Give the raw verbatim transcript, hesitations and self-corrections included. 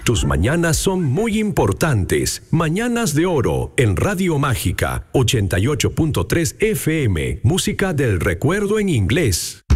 Tus mañanas son muy importantes. Mañanas de Oro en Radio Mágica ochenta y ocho punto tres F M. Música del recuerdo en inglés.